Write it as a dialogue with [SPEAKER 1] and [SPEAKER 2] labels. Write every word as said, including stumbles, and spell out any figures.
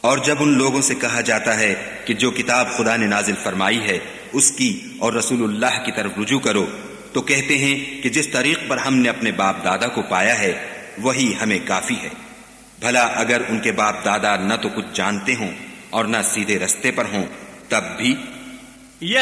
[SPEAKER 1] और जब उन लोगों से कहा जाता है कि जो किताब खुदा ने नाजिल फरमाई है उसकी और रसूलुल्लाह की तरफ रुजू करो, तो कहते हैं कि जिस तरीक पर हमने अपने बाप दादा को पाया है वही हमें काफी है। भला अगर उनके बाप दादा न तो कुछ जानते हों और न सीधे रस्ते पर हों, तब भी